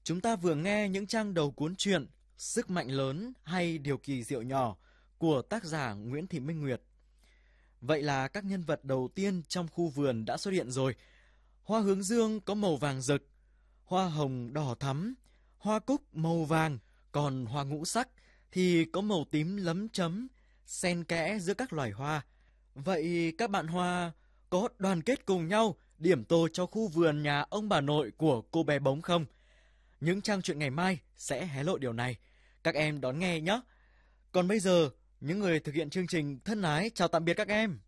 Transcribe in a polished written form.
Chúng ta vừa nghe những trang đầu cuốn truyện Sức mạnh lớn hay Điều kỳ diệu nhỏ của tác giả Nguyễn Thị Minh Nguyệt. Vậy là các nhân vật đầu tiên trong khu vườn đã xuất hiện rồi. Hoa hướng dương có màu vàng rực, hoa hồng đỏ thắm, hoa cúc màu vàng, còn hoa ngũ sắc thì có màu tím lấm chấm, xen kẽ giữa các loài hoa. Vậy các bạn Hoa có đoàn kết cùng nhau điểm tô cho khu vườn nhà ông bà nội của cô bé bóng không? Những trang truyện ngày mai sẽ hé lộ điều này. Các em đón nghe nhé. Còn bây giờ, những người thực hiện chương trình thân ái chào tạm biệt các em.